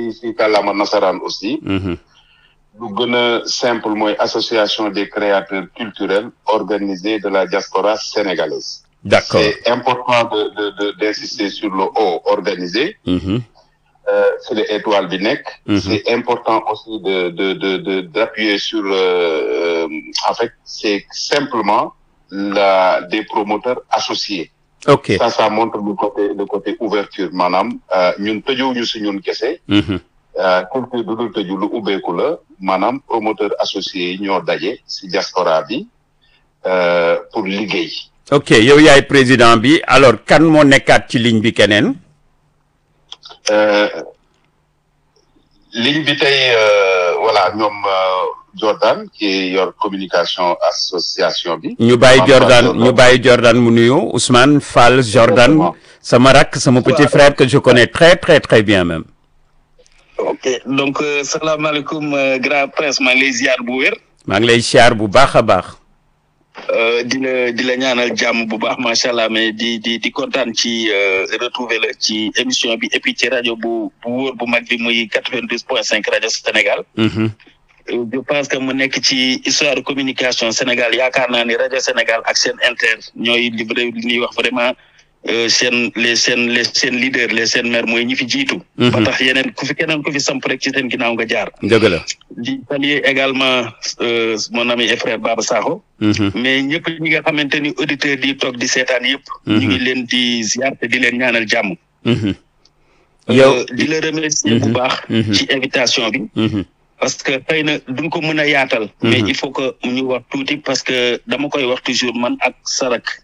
si kàllaama nasaraan aussi. lu gën a simple mooy association des créateurs culturels organisés de la diaspora sénégalaise. D'accord. C'est important d'insister sur le O, organisé. C'est l'étoile bi nekk. C'est important aussi d'appuyer sur en fait c'est simplement des promoteurs associés. Ok. Ça montre le côté ouverture maanaam ñun tëjuwuñu si ñun kese. culture du dul tëju lu ubbeeku la maanaam promoteur associé yi ñoo daje si diaspora bi pour liggéey. ok yow yaay président bi alors kan moo nekkaat ci ligne bi keneen. ligne bi tey voilà ñoom Jordan qui yor communication association bi. ñu bàyyi Jordan mu nuyu Ousmane Fall Jordan sama rakk sama petit frère que je connais très très très bien même. ok donc salaamaaleykum grand prince maa ngi lay ziar bu wér. maa ngi lay ziar bu baax a baax. di la ñaanal jàmm bu baax macha allah mais di kontaan ci retrouver la ci émission bi et puis ci rajo bu wóor bu mag bi muy 92.5 rajo Sénégal. je pense que mu nekk ci histoire communication Sénégal yaakaar naa ni rajo Sénégal ak seen inter ñooy li ñuy wax vraiment. seen leader les seen maire mooy ñi fi jiitu. ba tax yeneen ku fi samp rek ci seen ginnaaw nga jaar. dëgg la. di saluer également mon ami et frère Baba Sakho. mais ñëpp ñi nga xamante ni auditeurs di toog di seetaan yëpp. ñu ngi leen di ziar te di leen ñaanal jàmm. yow di la remercier bu baax. ci invitation bi. parce que xëy na duñ ko mën a yaatal. mais il faut que ñu wax tuuti parce que dama koy wax toujours man ak Sarak.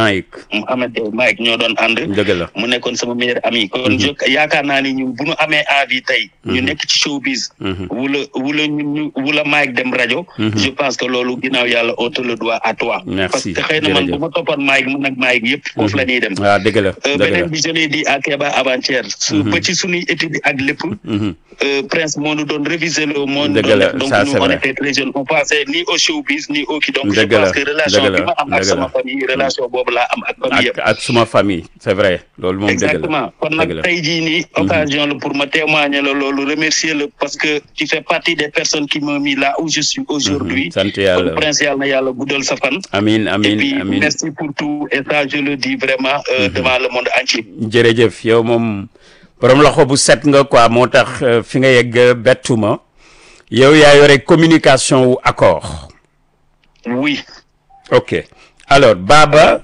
Mike ñoo doon ànd. dëgg la mu nekkoon sama meilleur ami. kon yaakaar naa ni ñun bu ñu amee envie tey. ñu nekk ci showbiz. wula Mike dem rajo. je pense que loolu ginnaaw yàlla on te le doit à toi. merci parce que xëy na man bu ma toppoon Mike mun ak Mike yëpp. foofu la ñuy dem. waaw dëgg la beneen bi je l'ai dit à Kéba avant-hier. ba ci suñuy études ak lépp. Prince moo ñu doon réviser le monde. dëgg la donc ça nous c'est on vrai était très jeunes on pensait ni au showbiz ni au kii donc je dëgg la pense que relation bi ma am ak sama famille relation boobu laa am ak famille yëpp. ak suma famille c'est vrai loolu moom dëgg la exactement kon nag tey jii nii occasion la pour ma témoigner la loolu remercier la parce que tu fais partie des personnes qui m'ont mis là où je suis aujourd'hui. sant yàlla kon Prince yàlla na yàlla guddal sa fan. amiin et puis merci pour tout et ça je le dis vraiment devant le monde entier. jërëjëf yow moom borom loxo bu set nga quoi moo tax fi nga yegg bettuma yow yaa yore communication wu accord. oui. ok alors Baba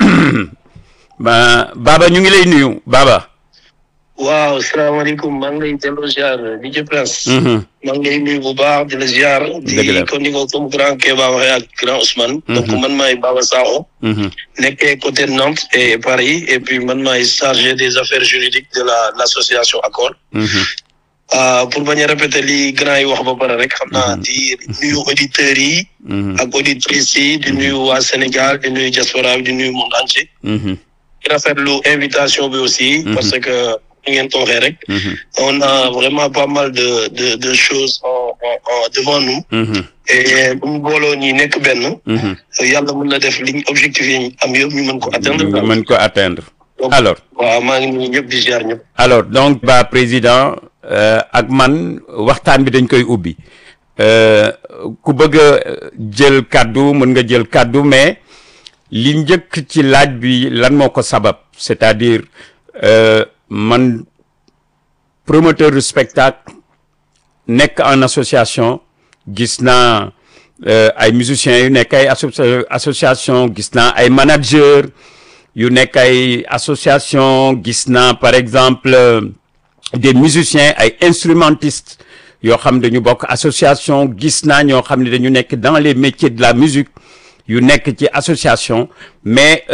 Baba ñu ngi lay nuyu Baba. waaw salaamaaleykum maa ngi lay delloo ziar DJ Prince. maa ngi lay nuyu bu baax di la ziar. dëgg la di comme ni ko comme grand Kéba waxee ak grand Ousmane. donc man maay Baba Sakho. nekkee côté Nantes et Paris et puis man maay chargé des affaires juridiques de l'association Accord. pour bañ a répéter li grand yi wax ba pare rek xam naa di nuyu auditeurs yi. ak auditrices yi di nuyu waa Sénégal di nuyu diaspora bi di nuyu monde entier. di rafetlu invitation bi aussi. parce que ni ngeen ko waxee rek. on a vraiment pas mal de choses devant nous. et bu mu booloo ñi nekk benn. yàlla mën na def liñ objectif yi am yëpp ñu mën ko atteindre. ñu mën ko atteindre. alors waaw maa ngi nuyu ñëpp di ziar ñëpp. alors donc ba président ak man waxtaan bi dañ koy ubbi ku bëgg a jël kaddu mën nga jël kaddu mais li njëkk ci laaj bi lan moo ko sabab c'est-à-dire man promoteur de spectacle nekk en association gis naa ay musiciens yu nekk ay association gis naa ay managers yu nekk ay association gis naa par exemple des musiciens ay instrumentistes yoo xam dañu bokk association gis naa ñoo xam ne dañu nekk dans les métiers de la musique yu nekk ci association mais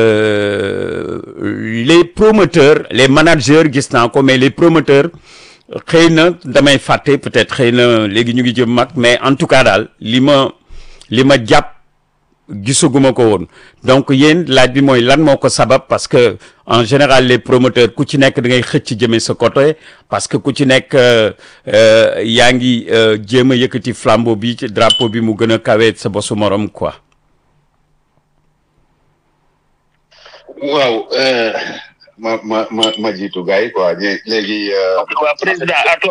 les promoteurs les managers gis naa ko mais les promoteurs xëy na damay fàtte peut-être xëy na léegi ñu ngi jëm mag mais en tout cas daal li ma jàpp gisaguma ko woon donc yéen laaj bi mooy lan moo ko sabab parce que en général les promoteurs ku ci nekk da ngay xëcc jëmee sa côté parce que ku ci nekk yaa ngi jéem a yëkkati flambeau bi ci drapeau bi mu gën a kawe sa bosu morom quoi. waaw ma jiitu gars yi quoi léegi. waaw président